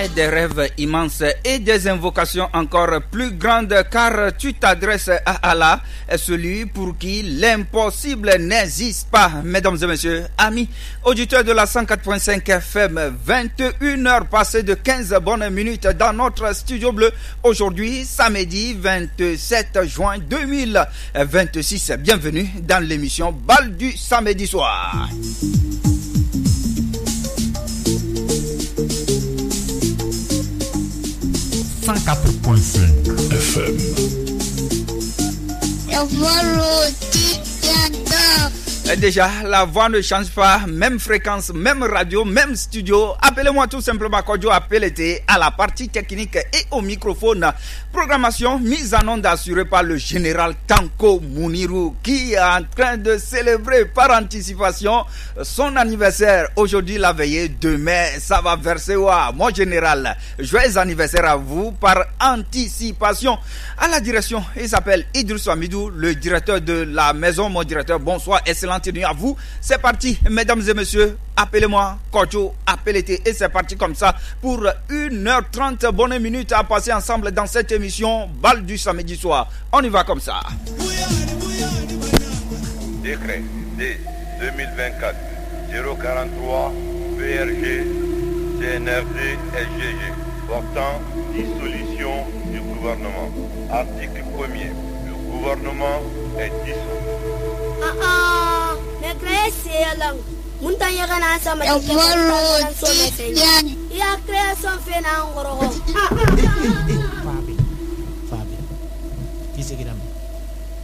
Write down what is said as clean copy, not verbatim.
mais des rêves immenses et des invocations encore plus grandes, car tu t'adresses à Allah, celui pour qui l'impossible n'existe pas. Mesdames et messieurs, amis auditeurs de la 104.5 FM, 21h passées de 15 bonnes minutes dans notre studio bleu. Aujourd'hui, samedi 27 juin 2026. Bienvenue dans l'émission Bal du samedi soir. FM. Déjà, la voix ne change pas, même fréquence, même radio, même studio. Appelez-moi tout simplement Kodjo Apelete à la partie technique et au microphone. Programmation mise en onde assurée par le général Tanko Muniru qui est en train de célébrer par anticipation son anniversaire. Aujourd'hui, la veillée, demain, ça va verser. Mon général, joyeux anniversaire à vous par anticipation. À la direction, il s'appelle Idriss Amidou, le directeur de la maison. Mon directeur, bonsoir, excellente nuit à vous. C'est parti, mesdames et messieurs, appelez-moi Kodjo Apelete et c'est parti comme ça pour 1h30 bonnes minutes à passer ensemble dans cette émission Bal du samedi soir. On y va comme ça. Décret D 2024 043 PRG CNRD SGG portant dissolution du gouvernement. Article 1er. Le gouvernement est dissous. Mais créé c'est là. Montagna gana sama de il a créé son fait na ngoro. Fabi. Qui c'est qui